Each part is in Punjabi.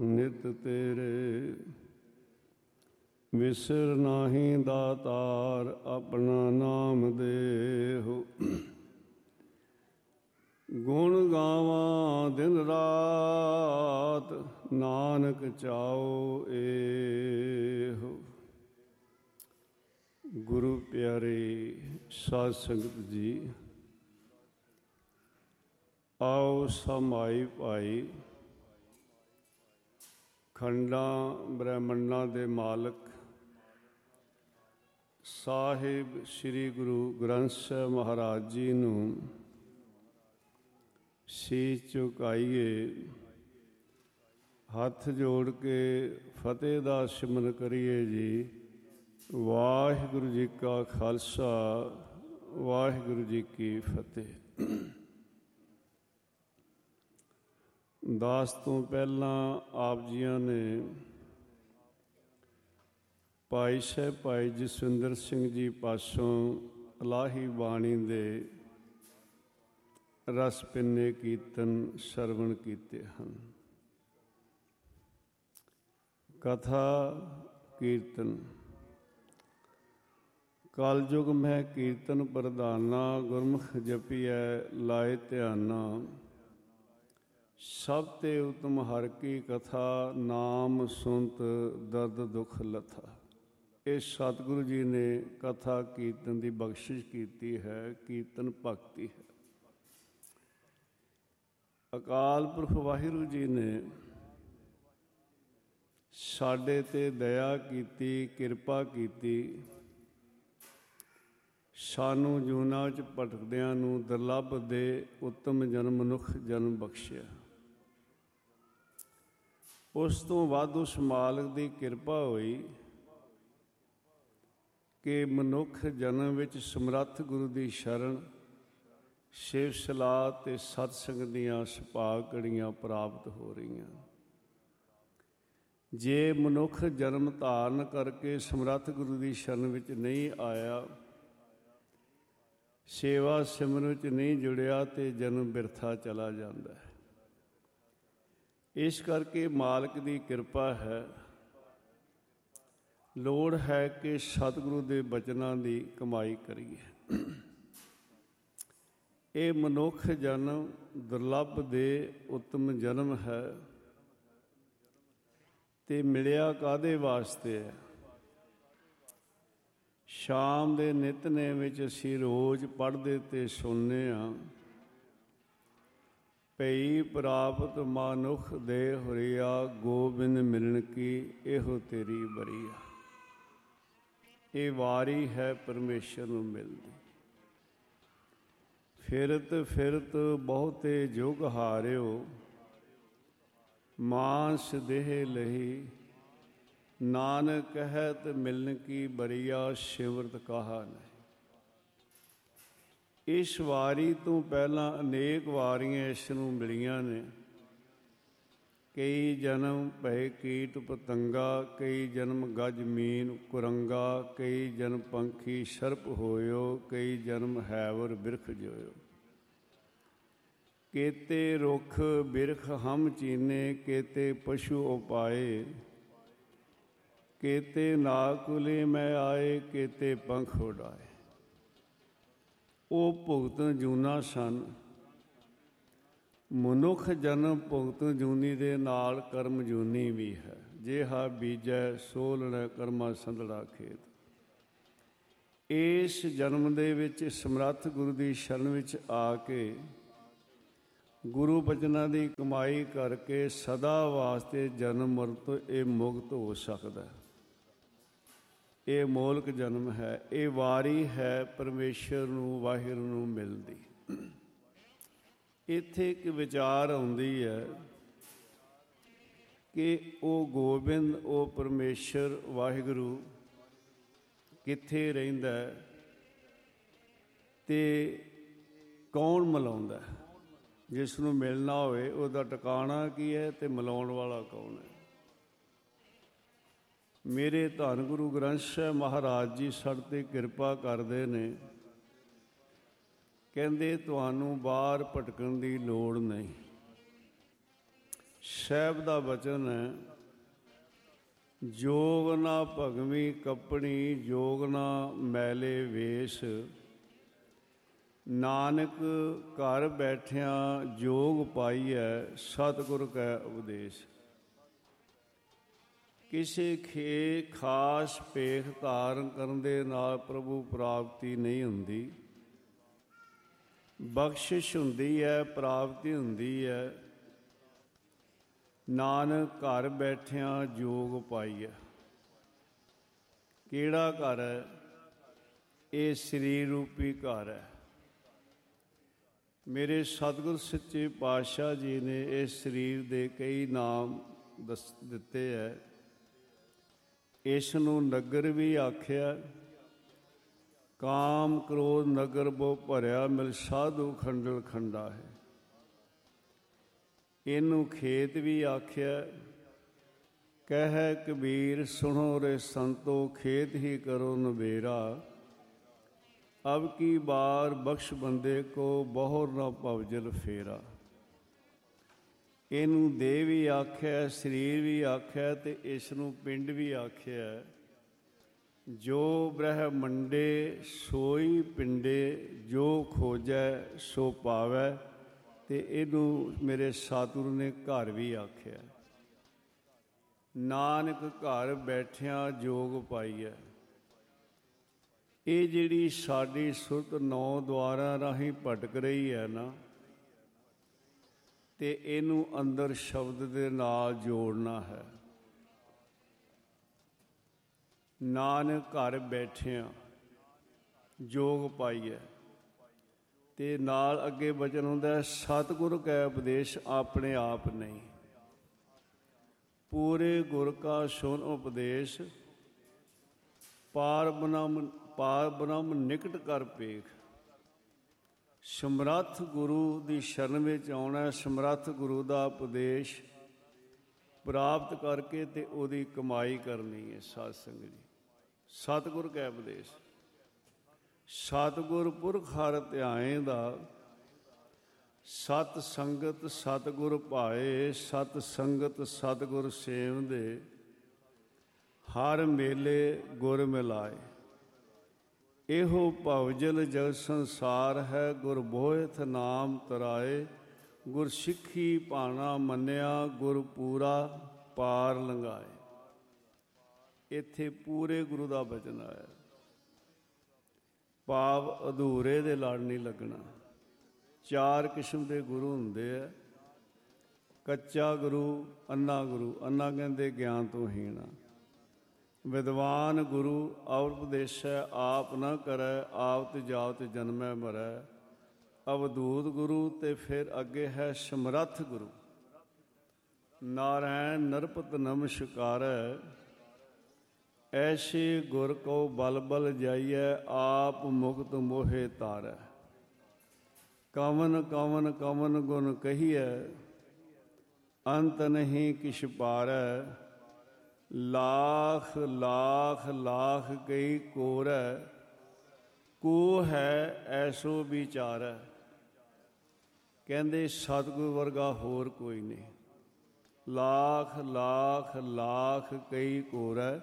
ਨਿਤ ਤੇਰੇ। ਵਿਸਰ ਨਾਹੀਂ ਦਾਤਾਰ ਆਪਣਾ ਨਾਮ ਦੇਹੁ। ਗੁਣ ਗਾਵਾਂ ਦਿਨ ਰਾਤ ਨਾਨਕ ਚਾਉ ਏਹੁ। ਗੁਰੂ ਪਿਆਰੇ ਸਾਧ ਸੰਗਤ ਜੀ, ਆਓ ਸਮਾਈ ਭਾਈ। ਖੰਡਾਂ ਬ੍ਰਹਮੰਡਾਂ ਦੇ ਮਾਲਕ ਸਾਹਿਬ ਸ੍ਰੀ ਗੁਰੂ ਗ੍ਰੰਥ ਸਾਹਿਬ ਮਹਾਰਾਜ ਜੀ ਨੂੰ ਸੀਸ ਝੁਕਾਈਏ, ਹੱਥ ਜੋੜ ਕੇ ਫਤਿਹ ਦਾ ਸਿਮਰਨ ਕਰੀਏ ਜੀ। ਵਾਹਿਗੁਰੂ ਜੀ ਕਾ ਖਾਲਸਾ, ਵਾਹਿਗੁਰੂ ਜੀ ਕੀ ਫਤਿਹ। ਦਾਸ ਤੋਂ ਪਹਿਲਾਂ ਆਪ ਜੀਆਂ ਨੇ ਭਾਈ ਸਾਹਿਬ ਭਾਈ ਜਸਵਿੰਦਰ ਸਿੰਘ ਜੀ ਪਾਸੋਂ ਇਲਾਹੀ ਬਾਣੀ ਦੇ ਰਸ ਪਿੰਨੇ ਕੀਰਤਨ ਸਰਵਣ ਕੀਤੇ ਹਨ। ਕਥਾ ਕੀਰਤਨ। ਕਲਯੁਗ ਮੈਂ ਕੀਰਤਨ ਪ੍ਰਧਾਨਾ, ਗੁਰਮੁਖ ਜਪੀਐ ਲਾਏ ਧਿਆਨਾ। ਸਭ ਤੇ ਉਤਮ ਹਰਿ ਕੀ ਕਥਾ, ਨਾਮ ਸੁਨਤ ਦਰਦ ਦੁਖ ਲਥਾ। ਇਹ ਸਤਿਗੁਰੂ ਜੀ ਨੇ ਕਥਾ ਕੀਰਤਨ ਦੀ ਬਖਸ਼ਿਸ਼ ਕੀਤੀ ਹੈ, ਕੀਰਤਨ ਭਗਤੀ ਹੈ। ਅਕਾਲ ਪੁਰਖ ਵਾਹਿਗੁਰੂ ਜੀ ਨੇ ਸਾਡੇ ਤੇ ਦਇਆ ਕੀਤੀ, ਕਿਰਪਾ ਕੀਤੀ। ਸਾਨੂੰ ਜੂਨਾਂ 'ਚ ਭਟਕਦਿਆਂ ਨੂੰ ਦੁਰਲੱਭ ਦੇ ਉੱਤਮ ਜਨਮ ਮਨੁੱਖ ਜਨਮ ਬਖਸ਼ਿਆ। ਉਸ ਤੋਂ ਬਾਅਦ ਉਸ ਮਾਲਕ ਦੀ ਕਿਰਪਾ ਹੋਈ ਕਿ ਮਨੁੱਖ ਜਨਮ ਵਿੱਚ ਸਮਰੱਥ ਗੁਰੂ ਦੀ ਸ਼ਰਨ, ਸੇਵ ਸਲਾਹ ਅਤੇ ਸਤਸੰਗ ਦੀਆਂ ਸੁਭਾਗ ਘੜੀਆਂ ਪ੍ਰਾਪਤ ਹੋ ਰਹੀਆਂ। ਜੇ ਮਨੁੱਖ ਜਨਮ ਧਾਰਨ ਕਰਕੇ ਸਮਰੱਥ ਗੁਰੂ ਦੀ ਸ਼ਰਨ ਵਿੱਚ ਨਹੀਂ ਆਇਆ, ਸੇਵਾ ਸਿਮਰਨ ਵਿੱਚ ਨਹੀਂ ਜੁੜਿਆ, ਤੇ ਜਨਮ ਬਿਰਥਾ ਚਲਾ ਜਾਂਦਾ ਹੈ। ਇਸ ਕਰਕੇ ਮਾਲਕ ਦੀ ਕਿਰਪਾ ਹੈ, ਲੋੜ ਹੈ ਕਿ ਸਤਿਗੁਰੂ ਦੇ ਬਚਨਾਂ ਦੀ ਕਮਾਈ ਕਰੀਏ। ਇਹ ਮਨੁੱਖ ਜਨਮ ਦੁਰਲੱਭ ਦੇ ਉੱਤਮ ਜਨਮ ਹੈ, ਤੇ ਮਿਲਿਆ ਕਾਹਦੇ ਵਾਸਤੇ ਹੈ? ਸ਼ਾਮ ਦੇ ਨਿਤਨੇਮ ਵਿੱਚ ਅਸੀਂ ਰੋਜ਼ ਪੜ੍ਹਦੇ ਤੇ ਸੁਣਦੇ ਹਾਂ, ਪਈ ਪ੍ਰਾਪਤ ਮਨੁੱਖ ਦੇ ਹੁਰੀਆ, ਗੋਬਿੰਦ ਮਿਲਣ ਕੀ ਇਹੋ ਤੇਰੀ ਬਰੀਆ। ਇਹ ਵਾਰੀ ਹੈ ਪਰਮੇਸ਼ਰ ਨੂੰ ਮਿਲਦੀ। ਫਿਰਤ ਫਿਰਤ ਬਹੁਤੇ ਜੁਗ ਹਾਰਿਓ, ਮਾਨਸ ਦੇਹ ਲਹੀ। ਨਾਨਕ ਕਹਿਤ ਮਿਲਨ ਕੀ ਬਰੀਆ, ਸਿਮਰਤ ਕਹਾ ਨਹੀਂ। ਇਸ ਵਾਰੀ ਤੋਂ ਪਹਿਲਾਂ ਅਨੇਕ ਵਾਰੀਆਂ ਇਸ ਨੂੰ ਮਿਲੀਆਂ ਨੇ। ਕਈ ਜਨਮ ਭਏ ਕੀਟ ਪਤੰਗਾ, ਕਈ ਜਨਮ ਗਜ ਮੀਨ ਕੁਰੰਗਾ, ਕਈ ਜਨਮ ਪੰਖੀ ਸਰਪ ਹੋਇਓ, ਕਈ ਜਨਮ ਹੈਵਰ ਬਿਰਖ ਜੋਇਓ। ਕੇਤੇ ਰੁੱਖ ਬਿਰਖ ਹਮ ਚੀਨੇ, ਕੇਤੇ ਪਸ਼ੂ ਉਪਾਏ। ਕੇਤੇ ਨਾਕੁਲੇ ਮੈਂ ਆਏ, ਕੇਤੇ ਪੰਖ ਉਡਾਏ। ਉਹ ਭੁਗਤਨ ਜੂਨਾ ਸਨ। ਮਨੁੱਖ ਜਨਮ ਭੁਗਤਨ ਜੂਨੀ ਦੇ ਨਾਲ ਕਰਮ ਜੂਨੀ ਵੀ ਹੈ। ਜੇ ਹਾ ਬੀਜੈ ਸੋ ਲਣੈ ਕਰਮਾ ਸੰਧੜਾ ਖੇਤ। ਇਸ ਜਨਮ ਦੇ ਵਿੱਚ ਸਮਰੱਥ ਗੁਰੂ ਦੀ ਸ਼ਰਨ ਵਿੱਚ ਆ ਕੇ ਗੁਰੂ ਬਚਨਾਂ ਦੀ ਕਮਾਈ ਕਰਕੇ ਸਦਾ ਵਾਸਤੇ ਜਨਮ ਮਰਨ ਤੋਂ ਇਹ ਮੁਕਤ ਹੋ ਸਕਦਾ। ਇਹ ਮੋਲਕ ਜਨਮ ਹੈ, ਇਹ ਵਾਰੀ ਹੈ ਪਰਮੇਸ਼ਰ ਨੂੰ, ਵਾਹਿਗੁਰੂ ਨੂੰ ਮਿਲਦੀ। ਇੱਥੇ ਇੱਕ ਵਿਚਾਰ ਆਉਂਦੀ ਹੈ ਕਿ ਉਹ ਗੋਬਿੰਦ, ਉਹ ਪਰਮੇਸ਼ਰ ਵਾਹਿਗੁਰੂ ਕਿੱਥੇ ਰਹਿੰਦਾ ਤੇ ਕੌਣ ਮਿਲਾਉਂਦਾ? ਜਿਸ ਨੂੰ ਮਿਲਣਾ ਹੋਵੇ ਉਹਦਾ ਟਿਕਾਣਾ ਕੀ ਹੈ ਤੇ ਮਿਲਾਉਣ ਵਾਲਾ ਕੌਣ ਹੈ? ਮੇਰੇ ਧੰਨ ਗੁਰੂ ਗ੍ਰੰਥ ਸਾਹਿਬ ਮਹਾਰਾਜ ਜੀ ਸਾਡੇ 'ਤੇ ਕਿਰਪਾ ਕਰਦੇ ਨੇ। ਕਹਿੰਦੇ ਤੁਹਾਨੂੰ ਬਾਹਰ ਭਟਕਣ ਦੀ ਲੋੜ ਨਹੀਂ। ਸਾਹਿਬ ਦਾ ਬਚਨ ਹੈ, ਜੋਗ ਨਾ ਭਗਵੀ ਕੱਪਣੀ, ਜੋਗ ਨਾ ਮੈਲੇ ਵੇਸ਼, ਨਾਨਕ ਘਰ ਬੈਠਿਆਂ ਜੋਗ ਪਾਈਐ, ਸਤਿਗੁਰ ਕੈ ਉਪਦੇਸ਼। ਕਿਸੇ ਖਾਸ ਭੇਖ ਧਾਰਨ ਕਰਨ ਦੇ ਨਾਲ ਪ੍ਰਭੂ ਪ੍ਰਾਪਤੀ ਨਹੀਂ ਹੁੰਦੀ। ਬਖਸ਼ਿਸ਼ ਹੁੰਦੀ ਹੈ, ਪ੍ਰਾਪਤੀ ਹੁੰਦੀ ਹੈ। ਨਾਨਕ ਘਰ ਬੈਠਿਆਂ ਜੋਗ ਪਾਈਐ। ਕਿਹੜਾ ਘਰ ਹੈ? ਇਹ ਸਰੀਰ ਰੂਪੀ ਘਰ ਹੈ। ਮੇਰੇ ਸਤਿਗੁਰ ਸੱਚੇ ਪਾਤਸ਼ਾਹ ਜੀ ਨੇ ਇਸ ਸਰੀਰ ਦੇ ਕਈ ਨਾਮ ਦਿੱਤੇ ਹੈ। ਇਸ ਨੂੰ ਨਗਰ ਵੀ ਆਖਿਆ, ਕਾਮ ਕ੍ਰੋਧ ਨਗਰ ਬੋ ਭਰਿਆ, ਮਿਲ ਸਾਧੂ ਖੰਡਲ ਖੰਡਾ ਹੈ। ਇਹਨੂੰ ਖੇਤ ਵੀ ਆਖਿਆ, ਕਹਿ ਕਬੀਰ ਸੁਣੋ ਰੇ ਸੰਤੋ, ਖੇਤ ਹੀ ਕਰੋ ਨਵੇਰਾ, ਅਬ ਕੀ ਬਾਰ ਬਖਸ਼ ਬੰਦੇ ਕੋ, ਬਹੁਰ ਨਾ ਭਵਜਲ ਫੇਰਾ। ਇਹਨੂੰ ਦੇਹ ਵੀ ਆਖਿਆ, ਸਰੀਰ ਵੀ ਆਖਿਆ, ਤੇ ਇਸ ਨੂੰ ਪਿੰਡ ਵੀ ਆਖਿਆ। ਜੋ ਬ੍ਰਹਮੰਡੇ ਸੋਈ ਪਿੰਡੇ, ਜੋ ਖੋਜੈ ਸੋ ਪਾਵੈ, ਤੇ ਇਹਨੂੰ ਮੇਰੇ ਸਤਿਗੁਰੂ ਨੇ ਘਰ ਵੀ ਆਖਿਆ। ਨਾਨਕ ਘਰ ਬੈਠਿਆਂ ਜੋਗ ਪਾਈਐ। ਇਹ ਜਿਹੜੀ ਸਾਡੀ ਸੁਰਤ 9 ਦੁਆਰਾਂ ਰਾਹੀਂ ਭਟਕ ਰਹੀ ਹੈ ਨਾ, ਤੇ ਇਹਨੂੰ ਅੰਦਰ ਸ਼ਬਦ ਦੇ ਨਾਲ ਜੋੜਨਾ ਹੈ। ਨਾਨਕ ਘਰ ਬੈਠਿਆਂ ਜੋਗ ਪਾਈਐ, ਤੇ ਨਾਲ ਅੱਗੇ ਬਚਨ ਹੁੰਦਾ, ਸਤਿਗੁਰ ਕੈ ਉਪਦੇਸ਼ ਆਪਣੇ ਆਪ ਨਹੀਂ, ਪੂਰੇ ਗੁਰ ਕਾ ਸੁਨ ਉਪਦੇਸ਼, ਪਾਰ ਬ੍ਰਹਮ ਨਿਕਟ ਕਰ ਪੇਖ। ਸਮਰੱਥ ਗੁਰੂ ਦੀ ਸ਼ਰਨ ਵਿੱਚ ਆਉਣਾ, ਸਮਰੱਥ ਗੁਰੂ ਦਾ ਉਪਦੇਸ਼ ਪ੍ਰਾਪਤ ਕਰਕੇ ਤੇ ਉਹਦੀ ਕਮਾਈ ਕਰਨੀ ਹੈ। ਸਾਧ ਸੰਗਤ ਜੀ, ਸਤਿਗੁਰ ਕੈ ਉਪਦੇਸ਼, ਸਤਿਗੁਰ ਪੁਰਖ ਹਰਿ ਧਿਆਏ ਦਾ, ਸਤ ਸੰਗਤ ਸਤਿਗੁਰ ਭਾਏ, ਸਤ ਸੰਗਤ ਸਤਿਗੁਰ ਸੇਵਦੇ, ਹਰ ਮੇਲੇ ਗੁਰ ਮਿਲਾਏ। ਇਹੋ ਭਵਜਲ ਜਗ ਸੰਸਾਰ ਹੈ, ਗੁਰ ਬੋਹਿਥ ਨਾਮ ਤਰਾਏ, ਗੁਰ ਸਿੱਖੀ ਭਾਣਾ ਮੰਨਿਆ, ਗੁਰ ਪੂਰਾ ਪਾਰ ਲੰਘਾਏ। ਇੱਥੇ ਪੂਰੇ ਗੁਰੂ ਦਾ ਬਚਨ ਆਇਆ। ਭਾਵ ਅਧੂਰੇ ਦੇ ਲੜ ਨਹੀਂ ਲੱਗਣਾ। 4 ਕਿਸਮ ਦੇ ਗੁਰੂ ਹੁੰਦੇ ਆ। ਕੱਚਾ ਗੁਰੂ, ਅੰਨਾ ਗੁਰੂ। ਅੰਨਾ ਕਹਿੰਦੇ ਗਿਆਨ ਤੋਂ ਹੀਣਾ। ਵਿਦਵਾਨ ਗੁਰੂ ਉਪਦੇਸ਼ੈ, ਆਪ ਨਾ ਕਰੈ, ਆਪ ਤੇ ਜਾਤ ਜਨਮੈ ਮਰੈ। ਅਵਧੂਤ ਗੁਰੂ, ਤੇ ਫਿਰ ਅੱਗੇ ਹੈ ਸਮਰੱਥ ਗੁਰੂ। ਨਾਰਾਇਣ ਨਰਪਤ ਨਮਸਕਾਰੈ, ਐਸੇ ਗੁਰ ਕੋ ਬਲ ਬਲ ਜਾਈਐ, ਆਪ ਮੁਕਤ ਮੋਹਿ ਤਾਰੈ। ਕਵਨ ਕਵਨ ਕਵਨ ਗੁਣ ਕਹੀਐ, ਅੰਤ ਨਹੀਂ ਕਿਛ ਪਾਰੈ। ਲਾਖ ਲਾਖ ਲਾਖ ਕਈ ਕੋਰੈ, ਕੋ ਹੈ ਐਸੋ ਵਿਚਾਰੈ। ਕਹਿੰਦੇ ਸਤਿਗੁਰ ਵਰਗਾ ਹੋਰ ਕੋਈ ਨਹੀਂ। ਲਾਖ ਲਾਖ ਲਾਖ ਕਈ ਕੋਰੈ।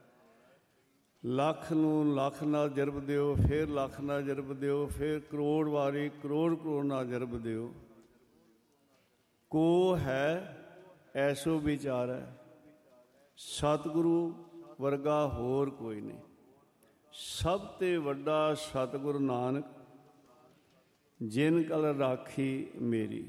ਲੱਖ ਨੂੰ ਲੱਖ ਨਾਲ ਜਰਬ ਦਿਓ, ਫਿਰ ਲੱਖ ਨਾਲ ਜਰਬ ਦਿਓ, ਫਿਰ ਕਰੋੜ ਵਾਰੀ ਕਰੋੜ ਕਰੋੜ ਨਾਲ ਜਰਬ ਦਿਓ। ਕੋ ਹੈ ਐਸੋ ਵਿਚਾਰੈ। ਸਤਿਗੁਰੂ ਵਰਗਾ ਹੋਰ ਕੋਈ ਨਹੀਂ। ਸਭ ਤੋਂ ਵੱਡਾ ਸਤਿਗੁਰੂ ਨਾਨਕ, ਜਿਨ ਕਲ ਰਾਖੀ ਮੇਰੀ।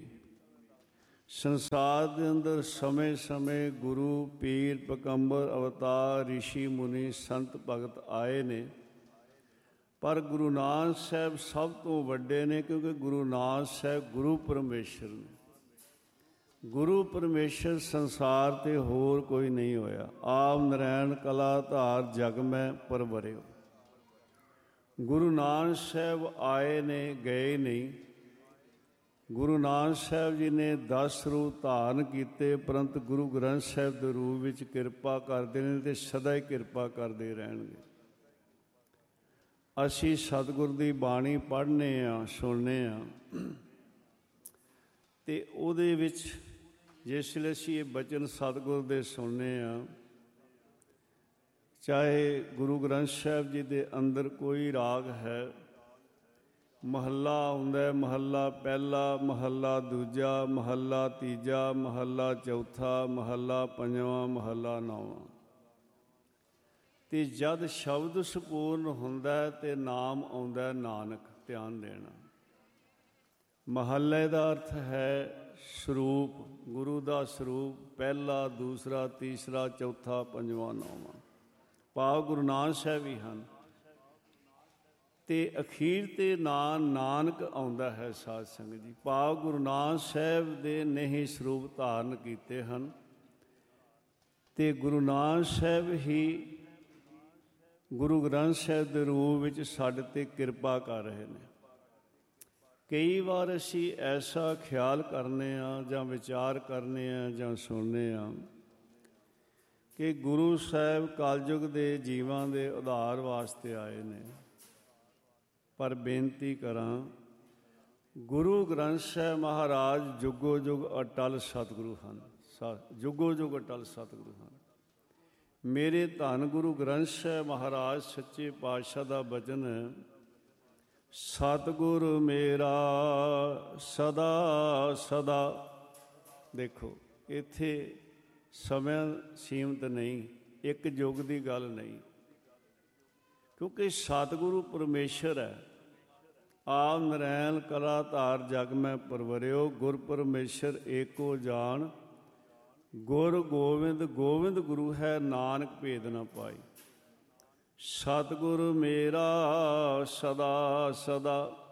ਸੰਸਾਰ ਦੇ ਅੰਦਰ ਸਮੇਂ ਸਮੇਂ ਗੁਰੂ ਪੀਰ ਪੈਗੰਬਰ ਅਵਤਾਰ ਰਿਸ਼ੀ ਮੁਨੀ ਸੰਤ ਭਗਤ ਆਏ ਨੇ, ਪਰ ਗੁਰੂ ਨਾਨਕ ਸਾਹਿਬ ਸਭ ਤੋਂ ਵੱਡੇ ਨੇ, ਕਿਉਂਕਿ ਗੁਰੂ ਨਾਨਕ ਸਾਹਿਬ ਗੁਰੂ ਪਰਮੇਸ਼ਰ ਨੇ। ਗੁਰੂ ਪਰਮੇਸ਼ਰ ਸੰਸਾਰ 'ਤੇ ਹੋਰ ਕੋਈ ਨਹੀਂ ਹੋਇਆ। ਆਪ ਨਰੈਣ ਕਲਾ ਧਾਰ ਜਗ ਮੈਂ ਪਰਵਰਿਓ। ਗੁਰੂ ਨਾਨਕ ਸਾਹਿਬ ਆਏ ਨੇ, ਗਏ ਨਹੀਂ। ਗੁਰੂ ਨਾਨਕ ਸਾਹਿਬ ਜੀ ਨੇ 10 ਰੂਪ ਧਾਰਨ ਕੀਤੇ, ਪਰੰਤੂ ਗੁਰੂ ਗ੍ਰੰਥ ਸਾਹਿਬ ਦੇ ਰੂਪ ਵਿੱਚ ਕਿਰਪਾ ਕਰਦੇ ਨੇ ਅਤੇ ਸਦਾ ਹੀ ਕਿਰਪਾ ਕਰਦੇ ਰਹਿਣਗੇ। ਅਸੀਂ ਸਤਿਗੁਰ ਦੀ ਬਾਣੀ ਪੜ੍ਹਨੇ ਹਾਂ, ਸੁਣਨੇ ਹਾਂ, ਅਤੇ ਉਹਦੇ ਵਿੱਚ ਜਿਸ ਲਈ ਅਸੀਂ ਇਹ ਬਚਨ ਸਤਿਗੁਰ ਦੇ ਸੁਣਨੇ ਆ, ਚਾਹੇ ਗੁਰੂ ਗ੍ਰੰਥ ਸਾਹਿਬ ਜੀ ਦੇ ਅੰਦਰ ਕੋਈ ਰਾਗ ਹੈ, ਮਹੱਲਾ ਆਉਂਦਾ, ਮਹੱਲਾ ਪਹਿਲਾ, ਮਹੱਲਾ ਦੂਜਾ, ਮਹੱਲਾ ਤੀਜਾ, ਮਹੱਲਾ ਚੌਥਾ, ਮਹੱਲਾ ਪੰਜਵਾਂ, ਮਹੱਲਾ ਨੌਵਾਂ, ਤੇ ਜਦ ਸ਼ਬਦ ਸੰਪੂਰਨ ਹੁੰਦਾ ਤੇ ਨਾਮ ਆਉਂਦਾ ਨਾਨਕ। ਧਿਆਨ ਦੇਣਾ, ਮਹੱਲੇ ਦਾ ਅਰਥ ਹੈ ਸਰੂਪ, ਗੁਰੂ ਦਾ ਸਰੂਪ, ਪਹਿਲਾ, ਦੂਸਰਾ, ਤੀਸਰਾ, ਚੌਥਾ, ਪੰਜਵਾਂ, ਨੌਵਾਂ, ਭਾਵ ਗੁਰੂ ਨਾਨਕ ਸਾਹਿਬ ਵੀ ਹਨ। ਤੇ ਅਖੀਰ ਤੇ ਨਾਨਕ ਆਉਂਦਾ ਹੈ ਸਾਧ ਸੰਗਤ ਜੀ, ਭਾਵ ਗੁਰੂ ਨਾਨਕ ਸਾਹਿਬ ਦੇ ਨੇ ਹੀ ਸਰੂਪ ਧਾਰਨ ਕੀਤੇ ਹਨ, ਤੇ ਗੁਰੂ ਨਾਨਕ ਸਾਹਿਬ ਹੀ ਗੁਰੂ ਗ੍ਰੰਥ ਸਾਹਿਬ ਦੇ ਰੂਪ ਵਿੱਚ ਸਾਡੇ 'ਤੇ ਕਿਰਪਾ ਕਰ ਰਹੇ ਨੇ। ਕਈ ਵਾਰ ਅਸੀਂ ਐਸਾ ਖਿਆਲ ਕਰਨੇ ਆ ਜਾਂ ਵਿਚਾਰ ਕਰਨੇ ਆ ਜਾਂ ਸੁਣਨੇ ਆ ਕਿ ਗੁਰੂ ਸਾਹਿਬ ਕਲਯੁਗ ਦੇ ਜੀਵਾਂ ਦੇ ਉਧਾਰ ਵਾਸਤੇ ਆਏ ਨੇ, ਪਰ ਬੇਨਤੀ ਕਰਾਂ, ਗੁਰੂ ਗ੍ਰੰਥ ਸਾਹਿਬ ਮਹਾਰਾਜ ਜੁਗੋ ਜੁਗ ਅਟਲ ਸਤਿਗੁਰੂ ਹਨ, ਜੁਗੋ ਜੁਗ ਅਟਲ ਸਤਿਗੁਰੂ ਹਨ। ਮੇਰੇ ਧੰਨ ਗੁਰੂ ਗ੍ਰੰਥ ਸਾਹਿਬ ਮਹਾਰਾਜ ਸੱਚੇ ਪਾਤਸ਼ਾਹ ਦਾ ਬਚਨ ਹੈ, ਸਤਿਗੁਰ ਮੇਰਾ ਸਦਾ ਸਦਾ। ਦੇਖੋ ਇੱਥੇ ਸਮਾਂ ਸੀਮਤ ਨਹੀਂ, ਇੱਕ ਯੁੱਗ ਦੀ ਗੱਲ ਨਹੀਂ, ਕਿਉਂਕਿ ਸਤਿਗੁਰੂ ਪਰਮੇਸ਼ਰ ਹੈ। ਆਪ ਨਰੈਣ ਕਲਾ ਧਾਰ ਜਗ ਮੈਂ ਪਰਵਰਿਓ, ਗੁਰ ਪਰਮੇਸ਼ਰ ਏਕੋ ਜਾਣ, ਗੁਰ ਗੋਬਿੰਦ ਗੋਬਿੰਦ ਗੁਰੂ ਹੈ, ਨਾਨਕ ਭੇਦ ਨਾ ਪਾਈ। ਸਤਿਗੁਰ ਮੇਰਾ ਸਦਾ ਸਦਾ।